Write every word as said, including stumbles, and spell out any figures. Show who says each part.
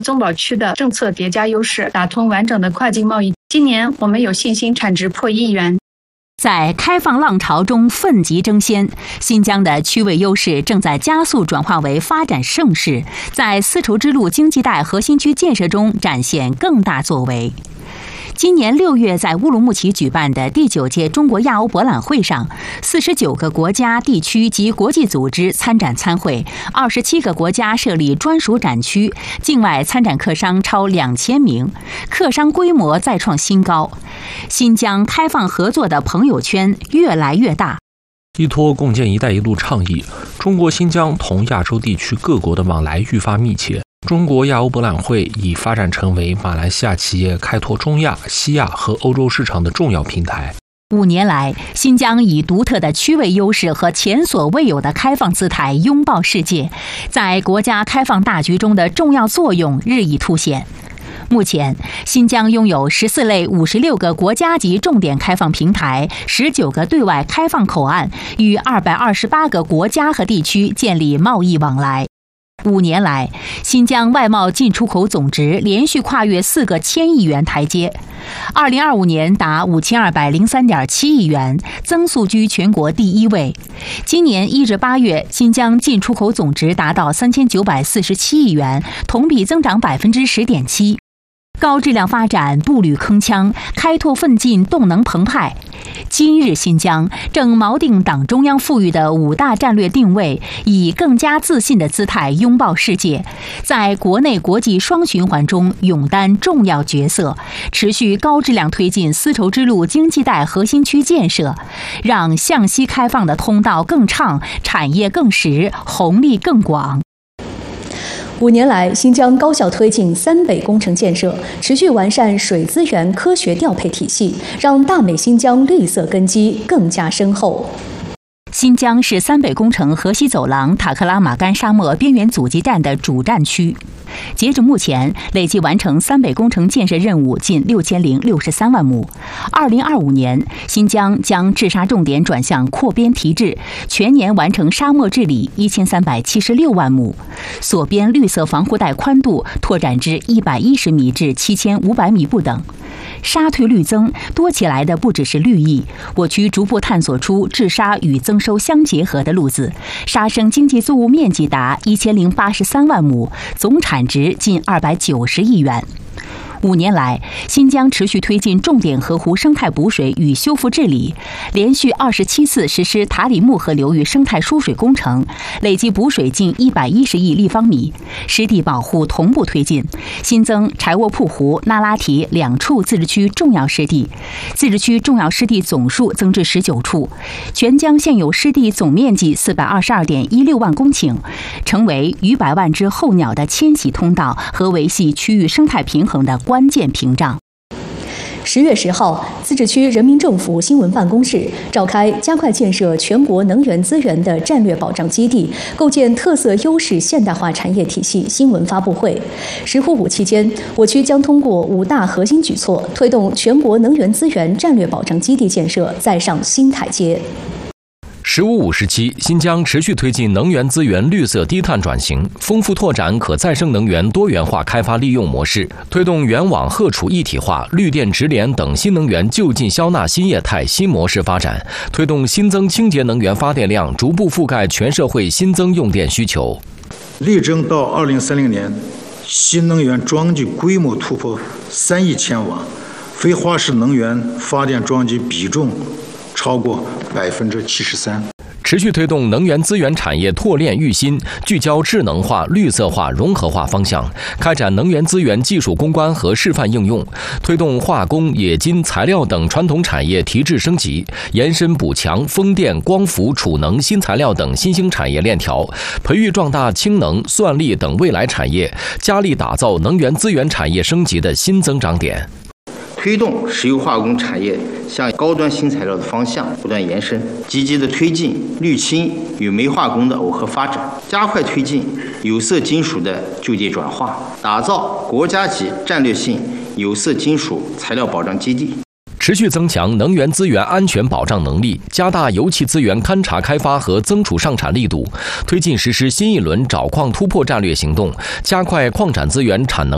Speaker 1: 综保区的政策叠加优势，打通完整的跨境贸易。今年我们有信心产值破亿元。
Speaker 2: 在开放浪潮中奋楫争先，新疆的区位优势正在加速转化为发展盛世，在丝绸之路经济带核心区建设中展现更大作为。今年六月在乌鲁木齐举办的第九届中国亚欧博览会上，四十九个国家、地区及国际组织参展参会，二十七个国家设立专属展区，境外参展客商超两千名，客商规模再创新高。新疆开放合作的朋友圈越来越大。
Speaker 3: 依托共建“一带一路”倡议，中国新疆同亚洲地区各国的往来愈发密切。中国亚欧博览会已发展成为马来西亚企业开拓中亚、西亚和欧洲市场的重要平台。
Speaker 2: 五年来，新疆以独特的区位优势和前所未有的开放姿态拥抱世界，在国家开放大局中的重要作用日益凸显。目前，新疆拥有十四类五十六个国家级重点开放平台，十九个对外开放口岸，与二百二十八个国家和地区建立贸易往来。五年来，新疆外贸进出口总值连续跨越四个千亿元台阶，二零二五年达五千二百零三点七亿元，增速居全国第一位。今年一至八月，新疆进出口总值达到三千九百四十七亿元，同比增长百分之十点七。高质量发展步履铿锵，开拓奋进动能澎湃。今日新疆正锚定党中央赋予的五大战略定位，以更加自信的姿态拥抱世界，在国内国际双循环中勇担重要角色，持续高质量推进丝绸之路经济带核心区建设，让向西开放的通道更畅，产业更实，红利更广。
Speaker 4: 五年来，新疆高效推进三北工程建设，持续完善水资源科学调配体系，让大美新疆绿色根基更加深厚。
Speaker 2: 新疆是三北工程河西走廊塔克拉玛干沙漠边缘阻击战的主战区。截至目前，累计完成三北工程建设任务近六千零六十三万亩。二零二五年，新疆将治沙重点转向扩边提质，全年完成沙漠治理一千三百七十六万亩，所边绿色防护带宽度拓展至一百一十米至七千五百米不等。沙退绿增，多起来的不只是绿意，我区逐步探索出治沙与增收相结合的路子，沙生经济作物面积达一千零八十三万亩，总产值近二百九十亿元。五年来，新疆持续推进重点河湖生态补水与修复治理，连续二十七次实施塔里木河流域生态输水工程，累计补水近一百一十亿立方米。湿地保护同步推进，新增柴窝铺湖、那拉提两处自治区重要湿地，自治区重要湿地总数增至十九处，全疆现有湿地总面积四百二十二点一六万公顷，成为逾百万只候鸟的迁徙通道和维系区域生态平衡的关键屏障。
Speaker 4: 十月十号，自治区人民政府新闻办公室召开加快建设全国能源资源的战略保障基地，构建特色优势现代化产业体系新闻发布会。石虎五期间，我区将通过五大核心举措，推动全国能源资源战略保障基地建设再上新台阶。
Speaker 5: 十五五时期，新疆持续推进能源资源绿色低碳转型，丰富拓展可再生能源多元化开发利用模式，推动原网荷储一体化、绿电直联等新能源就近消纳新业态新模式发展，推动新增清洁能源发电量逐步覆盖全社会新增用电需求。
Speaker 6: 力争到二零三零年，新能源装机规模突破三亿千瓦，非化石能源发电装机比重超过百分之七十三。
Speaker 5: 持续推动能源资源产业拓炼育新，聚焦智能化、绿色化、融合化方向，开展能源资源技术攻关和示范应用，推动化工、冶金、材料等传统产业提质升级，延伸补强风电、光伏、储能、新材料等新兴产业链条，培育壮大氢能、算力等未来产业，加力打造能源资源产业升级的新增长点。
Speaker 7: 推动石油化工产业向高端新材料的方向不断延伸，积极的推进绿氢与煤化工的耦合发展，加快推进有色金属的就地转化，打造国家级战略性有色金属材料保障基地。
Speaker 5: 持续增强能源资源安全保障能力，加大油气资源勘查开发和增储上产力度，推进实施新一轮找矿突破战略行动，加快矿产资源产能